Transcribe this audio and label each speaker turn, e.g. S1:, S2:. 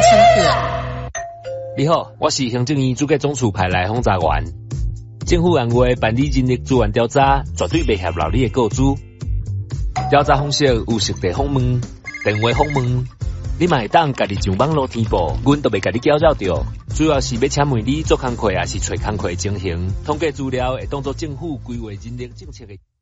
S1: 请客。
S2: 你好，我是行政院主计总处派来轰炸员。政府按话办理人力资源调查，绝对袂泄露你的个资。调查方式有实地访问、电话访问，你嘛会当家己上网络填报，阮都袂甲你搅扰着。主要是要请问你做工课，还是找工课情形，统计资料会当作政府规划人力政策的。